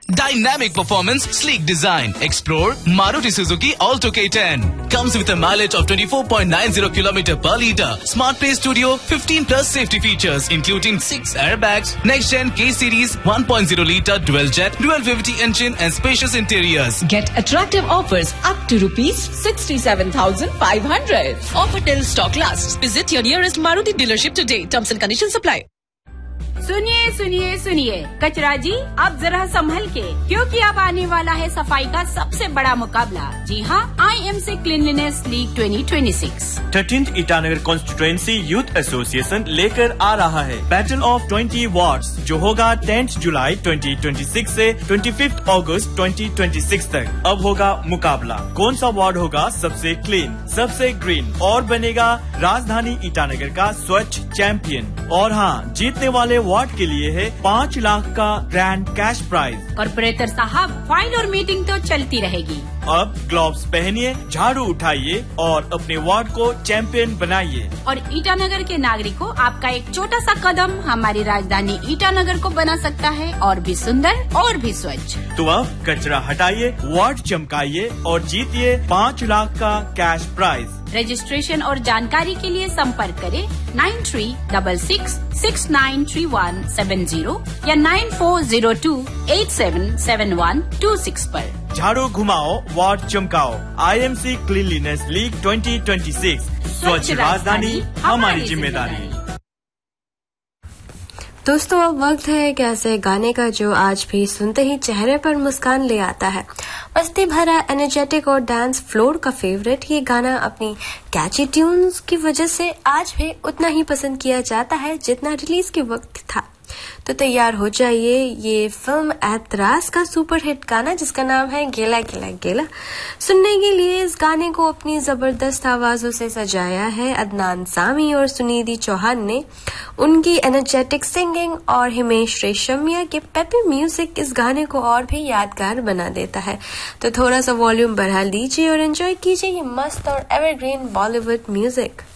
Dynamic performance, sleek design. Explore Maruti Suzuki Alto K10. Comes with a mileage of 24.90 km per litre. Smart Play Studio, 15 plus safety features, including 6 airbags. Next Gen K Series, 1.0 litre dual jet, dual VVT engine, and spacious interiors. Get attractive offers up to ₹67,500. Offer till stock lasts. Visit your nearest Maruti dealership today. Terms and conditions apply. सुनिए सुनिए सुनिए कचरा जी, अब जरा संभल के, क्योंकि अब आने वाला है सफाई का सबसे बड़ा मुकाबला। जी हाँ, IMC cleanliness league 2026। 13th Itanagar constituency youth association लेकर आ रहा है बैटल ऑफ 20 वार्ड्स, जो होगा 10th जुलाई 2026 से 25th अगस्त 2026 तक। अब होगा मुकाबला, कौन सा वार्ड होगा सबसे क्लीन, सबसे ग्रीन और बनेगा राजधानी ईटानगर का स्वच्छ चैंपियन। और हाँ, जीतने वाले वार्ड के लिए है 5 लाख का ग्रैंड कैश प्राइज। कॉर्पोरेटर साहब, फाइल और मीटिंग तो चलती रहेगी। अब ग्लव्स पहनिए, झाड़ू उठाइए और अपने वार्ड को चैंपियन बनाइए। और ईटानगर के नागरिकों, आपका एक छोटा सा कदम हमारी राजधानी ईटानगर को बना सकता है और भी सुंदर और भी स्वच्छ। तो अब कचरा हटाइए, वार्ड चमकाइए और जीतिए 5 लाख का कैश प्राइज। रजिस्ट्रेशन और जानकारी के लिए संपर्क करें 9366693170 या 9402877126 पर। झाड़ू घुमाओ, वार्ड चमकाओ। IMC क्लीनलीनेस लीग 2026, स्वच्छ राजधानी हमारी जिम्मेदारी। दोस्तों, अब वक्त है एक ऐसे गाने का जो आज भी सुनते ही चेहरे पर मुस्कान ले आता है। मस्ती भरा, एनर्जेटिक और डांस फ्लोर का फेवरेट ये गाना अपनी कैची ट्यून्स की वजह से आज भी उतना ही पसंद किया जाता है जितना रिलीज के वक्त था। तो तैयार हो जाइए, ये फिल्म ऐतराज का सुपरहिट गाना जिसका नाम है गेला गेला गेला। सुनने के लिए इस गाने को अपनी जबरदस्त आवाजों से सजाया है अदनान सामी और सुनिधि चौहान ने। उनकी एनर्जेटिक सिंगिंग और हिमेश रेशमिया के पेपी म्यूजिक इस गाने को और भी यादगार बना देता है। तो थोड़ा सा वॉल्यूम बढ़ा लीजिए और एंजॉय कीजिए ये मस्त और एवरग्रीन बॉलीवुड म्यूजिक।